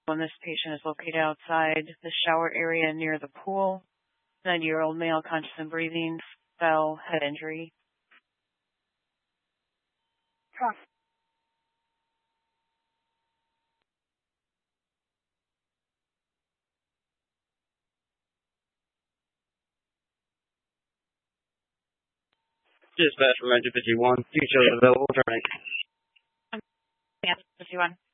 when this patient is located outside the shower area near the pool. 90-year-old male, conscious and breathing, fell, head injury. Dispatch from Engine 51. Details available. Turning. Yeah, 51.